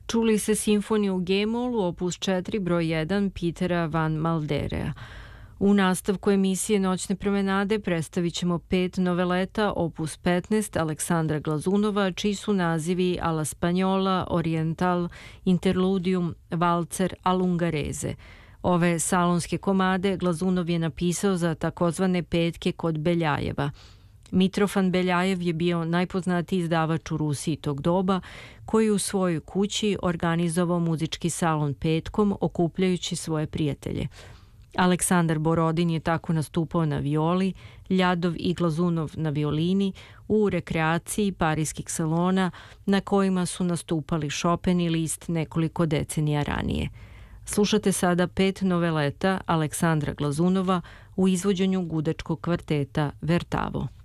Čuli se simfoniju u G-molu, opus 4, broj 1, Petera van Malderea. U nastavku emisije Noćne promenade predstavit ćemo 5 noveleta, opus 15, Aleksandra Glazunova, čiji su nazivi Alla Spagnola, Oriental, Interludium, Valcer, Allungareze. Ove salonske komade Glazunov je napisao za takozvane petke kod Beljajeva. Mitrofan Beljajev je bio najpoznatiji izdavač u Rusiji tog doba, koji u svojoj kući organizovao muzički salon petkom, okupljajući svoje prijatelje. Aleksandar Borodin je tako nastupao na violi, Ljadov i Glazunov na violini u rekreaciji parijskih salona na kojima su nastupali Chopin i Liszt nekoliko decenija ranije. Slušate sada 5 noveleta Aleksandra Glazunova u izvođenju gudačkog kvarteta Vertavo.